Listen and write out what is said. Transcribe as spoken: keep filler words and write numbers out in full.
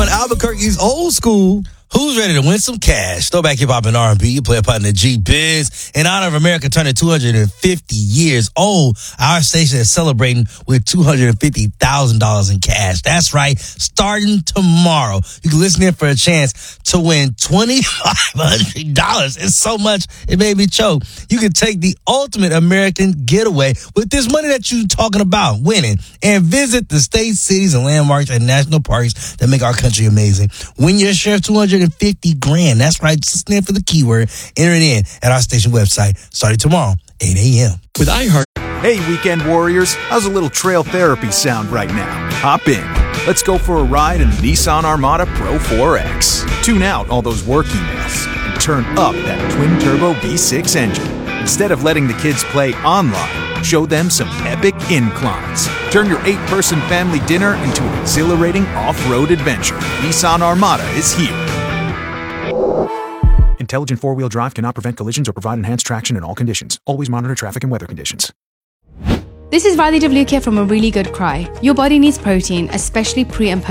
Albuquerque's old school. Who's ready to win some cash? Throwback hip hop and R and B. You play a part in the G-Biz. In honor of America turning two hundred fifty years old, our station is celebrating with two hundred fifty thousand dollars in cash. That's right. Starting tomorrow, you can listen in for a chance to win twenty-five hundred dollars. It's so much, it made me choke. You can take the ultimate American getaway with this money that you're talking about winning and visit the states, cities, and landmarks and national parks that make our country amazing. Win your share of two hundred fifty grand. That's right. Just stand for the keyword. Enter it in at our station website starting tomorrow, eight a.m. With iHeart. Hey, weekend warriors. How's a little trail therapy sound right now? Hop in. Let's go for a ride in the Nissan Armada Pro four X. Tune out all those work emails and turn up that twin-turbo V six engine. Instead of letting the kids play online, show them some epic inclines. Turn your eight-person family dinner into an exhilarating off-road adventure. Nissan Armada is here. Intelligent four-wheel drive cannot prevent collisions or provide enhanced traction in all conditions. Always monitor traffic and weather conditions. This is Riley W. K from A Really Good Cry. Your body needs protein, especially pre and post